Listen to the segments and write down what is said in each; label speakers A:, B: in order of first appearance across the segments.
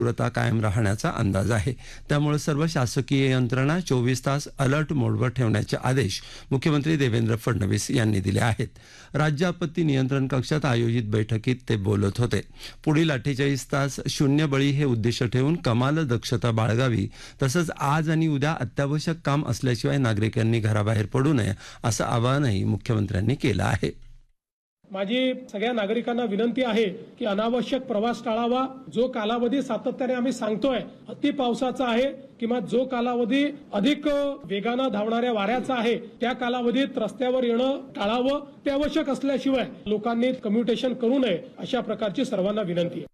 A: तीव्रता कायम राहण्याचा अंदाज आहे. त्यामुळे सर्व शासकीय यंत्रणा 24 तास अलर्ट मोडवर ठेवण्याचे आदेश मुख्यमंत्री देवेंद्र फडणवीस यांनी दिले आहेत. राज्य आपत्ती नियंत्रण कक्षात आयोजित बैठकीत ते बोलत होते. पुढील 48 तास शून्य बळी हे उद्दिष्ट ठेवून कमाल दक्षता बाळगावी, तसंच आज आणि उद्या अत्यावश्यक काम असल्याशिवाय नागरिकांनी घराबाहेर पडू नये असं आवाहनही मुख्यमंत्र्यांनी केलं आहे.
B: माझी सगळ्या नागरिकांना विनंती आहे की अनावश्यक प्रवास टाळावा. जो कालावधी सातत्याने आम्ही सांगतोय अति पावसाचा आहे किंवा जो कालावधी अधिक वेगानं धावणाऱ्या वाऱ्याचा आहे त्या कालावधीत रस्त्यावर येणं टाळावं. ते आवश्यक असल्याशिवाय लोकांनी कम्युटेशन करू नये अशा प्रकारची सर्वांना विनंती आहे.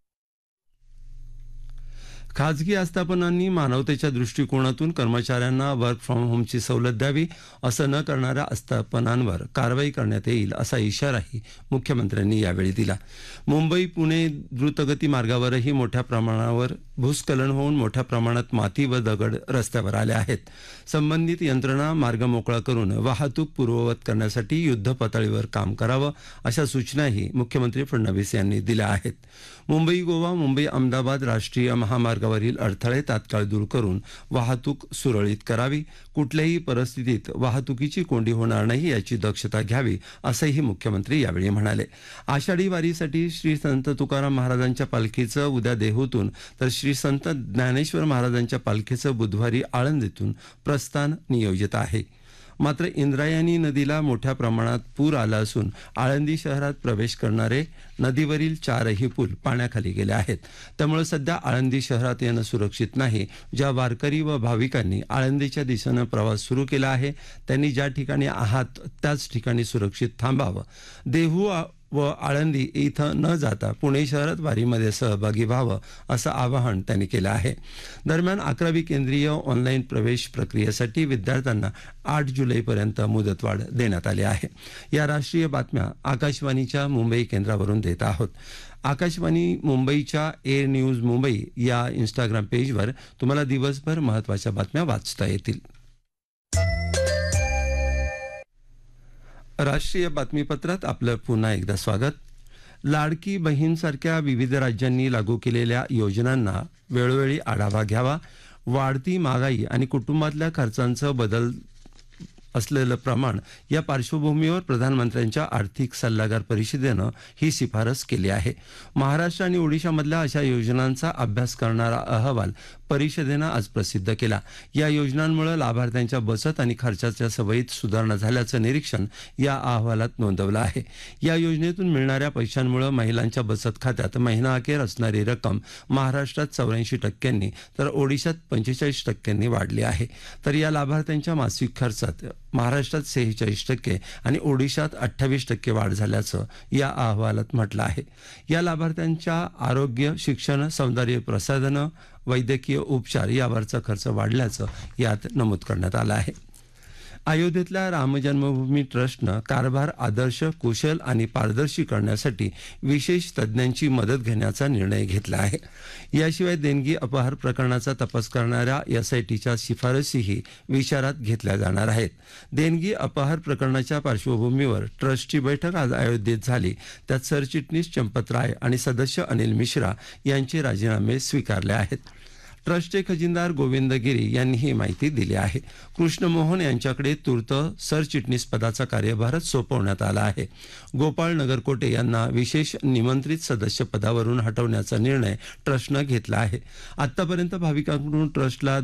A: खाजगी आस्थापनांनी मानवतेच्या दृष्टिकोनातून कर्मचाऱ्यांना वर्क फ्रॉम होमची सवलत द्यावी. असं न करणाऱ्या आस्थापनांवर कारवाई करण्यात येईल असा इशाराही मुख्यमंत्र्यांनी यावेळी दिला. मुंबई पुणे द्रुतगती मार्गावरही मोठ्या प्रमाणावर भूस्खलन होऊन मोठ्या प्रमाणात माती व दगड रस्त्यावर आले आहेत. संबंधित यंत्रणा मार्ग मोकळा करून वाहतूक पूर्ववत करण्यासाठी युद्धपातळीवर काम करावं अशा सूचनाही मुख्यमंत्री फडणवीस यांनी दिल्या आहेत. मुंबई गोवा मुंबई अहमदाबाद राष्ट्रीय महामार्गावरील अडथळे तात्काळ दूर करून वाहतूक सुरळीत करावी. कुठल्याही परिस्थितीत वाहतुकीची कोंडी होणार नाही याची दक्षता घ्यावी असंही मुख्यमंत्री यावेळी म्हणाले. आषाढी वारीसाठी श्री संत तुकाराम महाराजांच्या पालखीचं उद्या देहूतून तर श्री संत ज्ञानेश्वर महाराजांच्या पालखीचं बुधवारी आळंदीतून प्रस्थान नियोजित आहे. मात्र इंद्रायणी नदीला मोठ्या प्रमाणात पूर आला असून आळंदी शहरात प्रवेश करणारे नदीवरील 4ही पूल पाण्याखाली गेले आहेत. त्यामुळे सध्या आळंदी शहरात येणं सुरक्षित नाही. ज्या वारकरी व भाविकांनी आळंदीच्या दिशेनं प्रवास सुरू केला आहे त्यांनी ज्या ठिकाणी आहात त्याच ठिकाणी सुरक्षित थांबावं. देहू व आळंदी इथं न जाता पुणे शहरात वारीमध्ये सहभागी व्हावं असं आवाहन त्यांनी केलं आहे. दरम्यान 11वी केंद्रीय ऑनलाईन प्रवेश प्रक्रियेसाठी विद्यार्थ्यांना 8 जुलैपर्यंत मुदतवाढ देण्यात आली आहे. या राष्ट्रीय बातम्या आकाशवाणीच्या मुंबई केंद्रावरून देत आहोत. आकाशवाणी मुंबईच्या ए न्यूज मुंबई या इंस्टाग्राम पेजवर तुम्हाला दिवसभर महत्त्वाच्या बातम्या वाचता येतील. राष्ट्रीय बातमीपत्रात आपलं पुन्हा एकदा स्वागत. लाडकी बहीणसारख्या विविध राज्यांनी लागू केलेल्या योजनांना वेळोवेळी आढावा घ्यावा. वाढती महागाई आणि कुटुंबातल्या खर्चांचं बदल असलेलं प्रमाण या पार्श्वभूमीवर प्रधानमंत्र्यांच्या आर्थिक सल्लागार परिषदेनं ही शिफारस केली आहे. महाराष्ट्र आणि ओडिशामधल्या अशा योजनांचा अभ्यास करणारा अहवाल परिषदेनं आज प्रसिद्ध केला. या योजनांमुळे लाभार्थ्यांच्या बचत आणि खर्चाच्या सवयीत सुधारणा झाल्याचं निरीक्षण या अहवालात नोंदवलं आहे. या योजनेतून मिळणाऱ्या पैशांमुळे महिलांच्या बचत खात्यात महिनाअखेर असणारी रक्कम महाराष्ट्रात 84% तर ओडिशात 45% वाढली आहे. तर या लाभार्थ्यांच्या मासिक खर्चात महाराष्ट्रात 46% आणि ओडिशात 28% वाढ झाल्याचं या अहवालात म्हटलं आहे. या लाभार्थ्यांच्या आरोग्य, शिक्षण, सौंदर्य प्रसाधनं, वैद्यकीय उपचार यावरचा खर्च वाढल्याचं यात नमूद करण्यात आलं आहे. अयोध्येतल्या रामजन्मभूमी ट्रस्टनं कारभार आदर्श, कुशल आणि पारदर्शी करण्यासाठी विशेष तज्ज्ञांची मदत घेण्याचा निर्णय घेतला आहे. याशिवाय देणगी अपहार प्रकरणाचा तपास करणाऱ्या SITच्या शिफारसीही विचारात घेतल्या जाणार आहेत. देणगी अपहार प्रकरणाच्या पार्श्वभूमीवर ट्रस्टची बैठक आज अयोध्येत झाली. त्यात सरचिटणीस चंपत राय आणि सदस्य अनिल मिश्रा यांचे राजीनामे स्वीकारले आहेत. ट्रस्टचे खजिनदार गोविंद गिरी यांनी ही माहिती दिली आहे. कृष्ण मोहन यांच्याकडे तूर्त सरचिटणीस पदाचा कार्यभार सोपवण्यात आला आहे. गोपाळ नगरकोटे यांना विशेष निमंत्रित सदस्य पदावरून हटवण्याचा निर्णय ट्रस्टनं घेतला आहे. आतापर्यंत भाविकांकडून ट्रस्टला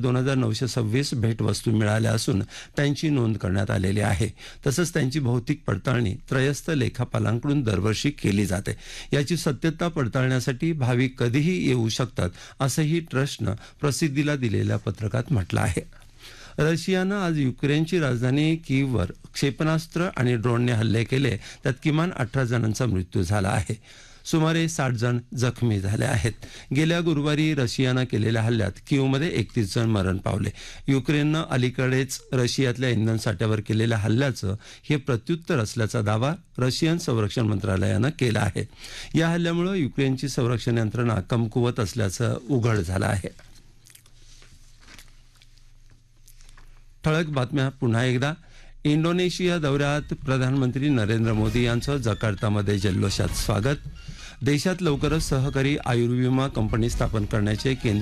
A: 2926 भेटवस्तू मिळाल्या असून त्यांची नोंद करण्यात आलेली आहे. तसंच त्यांची भौतिक पडताळणी त्रयस्थ लेखापालांकडून दरवर्षी केली जाते. याची सत्यता पडताळण्यासाठी भाविक कधीही येऊ शकतात असंही ट्रस्टनं प्रसिद्धीला दिलेल्या पत्रकात म्हटलं आहे. रशियानं आज युक्रेनची राजधानी कीव्हवर क्षेपणास्त्र आणि ड्रोनने हल्ले केले. त्यात किमान 18 जणांचा मृत्यू झाला आहे. सुमारे 60 जण जखमी झाले आहेत. गेल्या गुरुवारी रशियानं केलेल्या हल्ल्यात कीव्हमध्ये 31 जण मरण पावले. युक्रेननं अलीकडेच रशियातल्या इंधन साठ्यावर केलेल्या हल्ल्याचं हे प्रत्युत्तर असल्याचा दावा रशियन संरक्षण मंत्रालयानं केला आहे. या हल्ल्यामुळे युक्रेनची संरक्षण यंत्रणा कमकुवत असल्याचं उघड झालं आहे. ठळक बातम्या पुन्हा एकदा. इंडोनेशिया दौऱ्यात प्रधानमंत्री नरेंद्र मोदी यांचं जकार्तामध्ये जल्लोषात स्वागत. देशात लवकरच सहकारी आयुर्विमा कंपनी स्थापन करण्याचे केंद्र